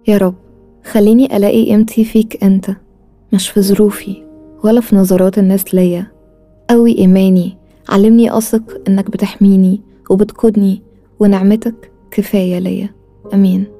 يا رب خليني ألاقي قيمتي فيك أنت، مش في ظروفي ولا في نظرات الناس ليا. قوي إيماني، علمني أثق إنك بتحميني وبتقودني، ونعمتك كفاية ليا. أمين.